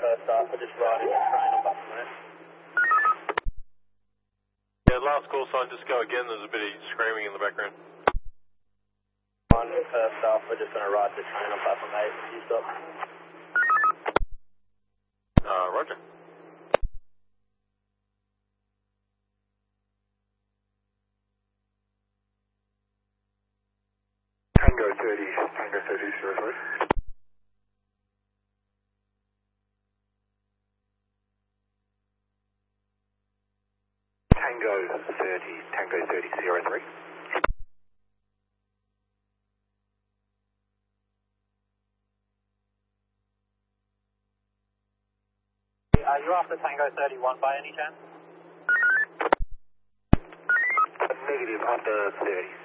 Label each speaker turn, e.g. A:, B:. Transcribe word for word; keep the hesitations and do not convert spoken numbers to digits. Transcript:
A: first off, we're just riding the train up at the minute.
B: Yeah, last call sign, just go again, there's a bit of screaming in the background.
A: On first off, we're just going to ride the train up at the mate, you stop.
B: Uh, roger.
C: Tango thirty, Tango thirty, zero three. Tango thirty, Tango thirty, zero three.
A: Are you after Tango thirty-one by any chance?
C: Negative, after thirty.